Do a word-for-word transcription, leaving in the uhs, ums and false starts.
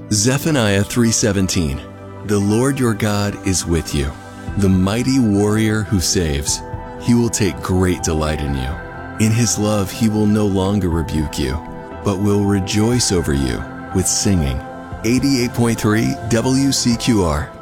Zephaniah three seventeen. The Lord your God is with you, the mighty warrior who saves. He will take great delight in you. In his love he will no longer rebuke you, but will rejoice over you with singing. eighty-eight point three W C Q R